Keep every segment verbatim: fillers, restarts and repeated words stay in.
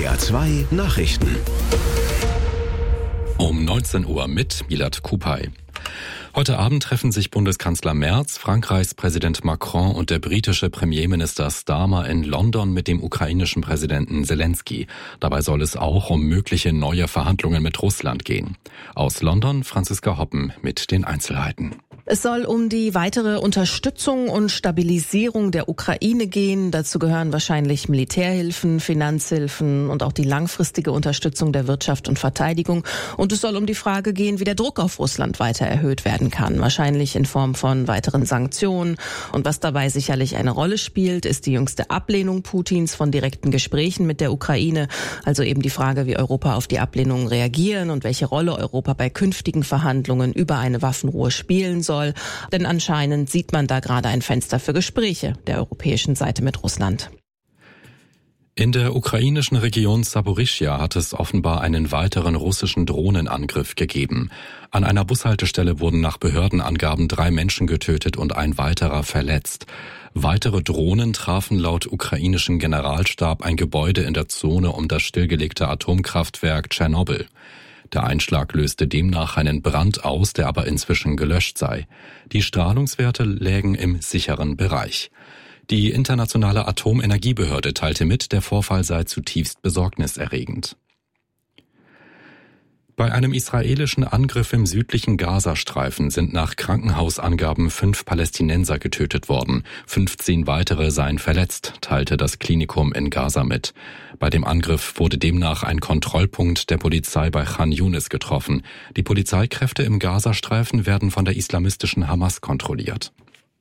N D R zwei Nachrichten. Um neunzehn Uhr mit Milad Kupay. Heute Abend treffen sich Bundeskanzler Merz, Frankreichs Präsident Macron und der britische Premierminister Starmer in London mit dem ukrainischen Präsidenten Zelensky. Dabei soll es auch um mögliche neue Verhandlungen mit Russland gehen. Aus London Franziska Hoppen mit den Einzelheiten. Es soll um die weitere Unterstützung und Stabilisierung der Ukraine gehen. Dazu gehören wahrscheinlich Militärhilfen, Finanzhilfen und auch die langfristige Unterstützung der Wirtschaft und Verteidigung. Und es soll um die Frage gehen, wie der Druck auf Russland weiter erhöht werden kann. Wahrscheinlich in Form von weiteren Sanktionen. Und was dabei sicherlich eine Rolle spielt, ist die jüngste Ablehnung Putins von direkten Gesprächen mit der Ukraine. Also eben die Frage, wie Europa auf die Ablehnung reagieren und welche Rolle Europa bei künftigen Verhandlungen über eine Waffenruhe spielen soll. Soll. Denn anscheinend sieht man da gerade ein Fenster für Gespräche der europäischen Seite mit Russland. In der ukrainischen Region Saporischschja hat es offenbar einen weiteren russischen Drohnenangriff gegeben. An einer Bushaltestelle wurden nach Behördenangaben drei Menschen getötet und ein weiterer verletzt. Weitere Drohnen trafen laut ukrainischem Generalstab ein Gebäude in der Zone um das stillgelegte Atomkraftwerk Tschernobyl. Der Einschlag löste demnach einen Brand aus, der aber inzwischen gelöscht sei. Die Strahlungswerte lägen im sicheren Bereich. Die Internationale Atomenergiebehörde teilte mit, der Vorfall sei zutiefst besorgniserregend. Bei einem israelischen Angriff im südlichen Gazastreifen sind nach Krankenhausangaben fünf Palästinenser getötet worden. fünfzehn weitere seien verletzt, teilte das Klinikum in Gaza mit. Bei dem Angriff wurde demnach ein Kontrollpunkt der Polizei bei Khan Yunis getroffen. Die Polizeikräfte im Gazastreifen werden von der islamistischen Hamas kontrolliert.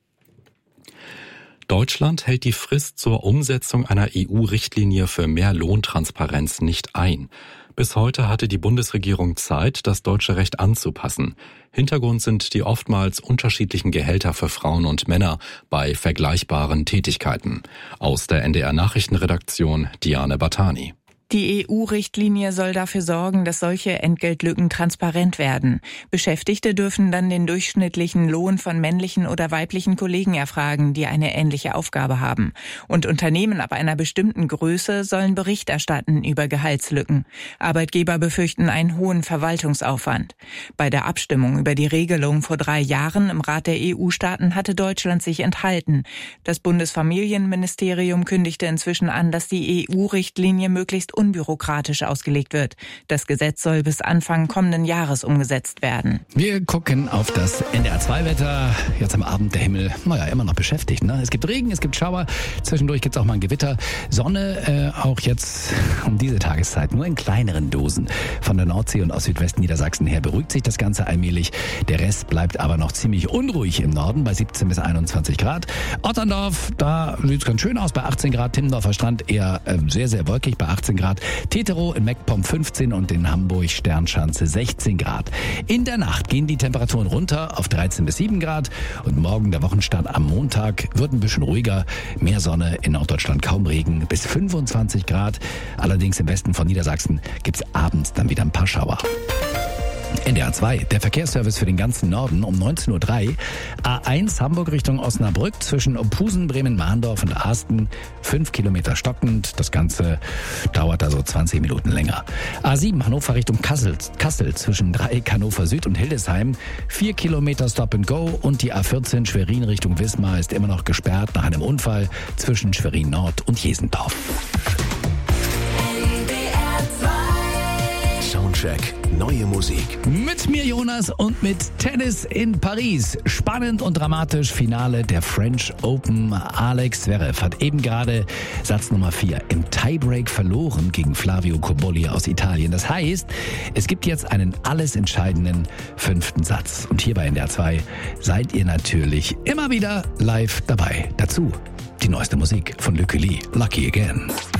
Deutschland hält die Frist zur Umsetzung einer E U-Richtlinie für mehr Lohntransparenz nicht ein. Bis heute hatte die Bundesregierung Zeit, das deutsche Recht anzupassen. Hintergrund sind die oftmals unterschiedlichen Gehälter für Frauen und Männer bei vergleichbaren Tätigkeiten. Aus der N D R-Nachrichtenredaktion Diane Batani. Die E U-Richtlinie soll dafür sorgen, dass solche Entgeltlücken transparent werden. Beschäftigte dürfen dann den durchschnittlichen Lohn von männlichen oder weiblichen Kollegen erfragen, die eine ähnliche Aufgabe haben. Und Unternehmen ab einer bestimmten Größe sollen Bericht erstatten über Gehaltslücken. Arbeitgeber befürchten einen hohen Verwaltungsaufwand. Bei der Abstimmung über die Regelung vor drei Jahren im Rat der E U-Staaten hatte Deutschland sich enthalten. Das Bundesfamilienministerium kündigte inzwischen an, dass die E U-Richtlinie möglichst unbürokratisch ausgelegt wird. Das Gesetz soll bis Anfang kommenden Jahres umgesetzt werden. Wir gucken auf das N D R zwei Wetter. Jetzt am Abend der Himmel, naja, immer noch beschäftigt. Ne? Es gibt Regen, es gibt Schauer, zwischendurch gibt es auch mal ein Gewitter. Sonne äh, auch jetzt um diese Tageszeit nur in kleineren Dosen. Von der Nordsee und aus Südwestniedersachsen her beruhigt sich das Ganze allmählich. Der Rest bleibt aber noch ziemlich unruhig im Norden bei siebzehn bis einundzwanzig Grad. Otterndorf, da sieht es ganz schön aus bei achtzehn Grad. Timmendorfer Strand eher äh, sehr, sehr wolkig bei achtzehn Grad. Teterow in Meckpomm fünfzehn und in Hamburg Sternschanze sechzehn Grad. In der Nacht gehen die Temperaturen runter auf dreizehn bis sieben Grad und morgen der Wochenstart am Montag wird ein bisschen ruhiger. Mehr Sonne, in Norddeutschland kaum Regen bis fünfundzwanzig Grad. Allerdings im Westen von Niedersachsen gibt's abends dann wieder ein paar Schauer. N D R zwei, der Verkehrsservice für den ganzen Norden um neunzehn Uhr drei. A eins Hamburg Richtung Osnabrück zwischen Opusen, Bremen-Mahndorf und Asten. Fünf Kilometer stockend. Das Ganze dauert also zwanzig Minuten länger. A sieben Hannover Richtung Kassel, Kassel zwischen Dreieck, Hannover Süd und Hildesheim. Vier Kilometer Stop and Go. Und die A vierzehn Schwerin Richtung Wismar ist immer noch gesperrt nach einem Unfall zwischen Schwerin Nord und Jesendorf. Soundcheck. Neue Musik. Mit mir Jonas und mit Tennis in Paris. Spannend und dramatisch Finale der French Open. Alex Zverev hat eben gerade Satz Nummer vier im Tiebreak verloren gegen Flavio Cobolli aus Italien. Das heißt, es gibt jetzt einen alles entscheidenden fünften Satz. Und hier bei N D R zwei seid ihr natürlich immer wieder live dabei. Dazu die neueste Musik von Le Culi, Lucky Again.